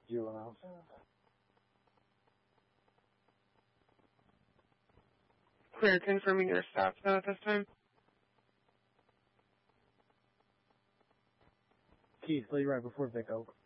juveniles. Clear, confirming your stop though at this time. Keith, lay right before Vic Oak.